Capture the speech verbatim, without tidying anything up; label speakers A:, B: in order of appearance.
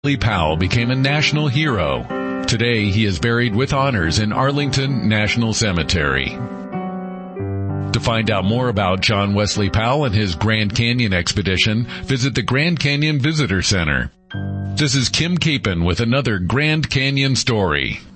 A: Lee Powell became a national hero. Today, he is buried with honors in Arlington National Cemetery. To find out more about John Wesley Powell and his Grand Canyon expedition, visit the Grand Canyon Visitor Center. This is Kim Capon with another Grand Canyon story.